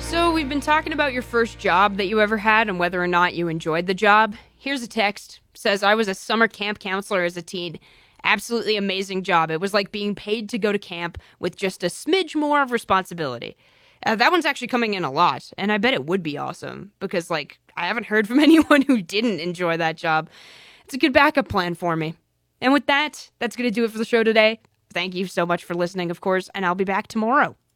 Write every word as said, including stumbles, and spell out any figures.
So we've been talking about your first job that you ever had and whether or not you enjoyed the job. Here's a text. It says, I was a summer camp counselor as a teen. Absolutely amazing job. It was like being paid to go to camp with just a smidge more of responsibility. Uh, that one's actually coming in a lot, and I bet it would be awesome because, like, I haven't heard from anyone who didn't enjoy that job. It's a good backup plan for me. And with that, that's going to do it for the show today. Thank you so much for listening, of course, and I'll be back tomorrow.